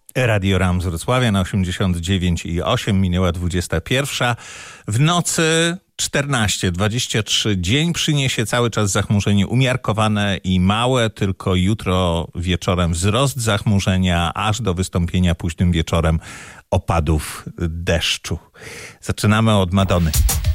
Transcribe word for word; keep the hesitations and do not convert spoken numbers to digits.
Radio Ram z Wrocławia na osiemdziesiąt dziewięć i osiem, minęła dwudziesta pierwsza. W nocy czternaście dwadzieścia trzy. Dzień przyniesie cały czas zachmurzenie umiarkowane i małe, tylko jutro wieczorem wzrost zachmurzenia, aż do wystąpienia późnym wieczorem opadów deszczu. Zaczynamy od Madony.